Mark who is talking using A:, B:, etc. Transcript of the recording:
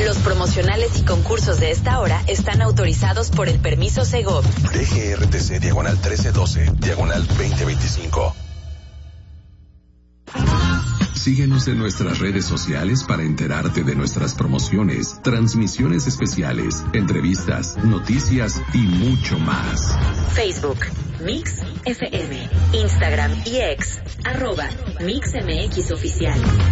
A: Los promocionales y concursos de esta hora están autorizados por el permiso Segov.
B: DGRTC /1312 /2025.
C: Síguenos en nuestras redes sociales para enterarte de nuestras promociones, transmisiones especiales, entrevistas, noticias y mucho más.
A: Facebook, Mix FM, Instagram y X, @MixMX Oficial.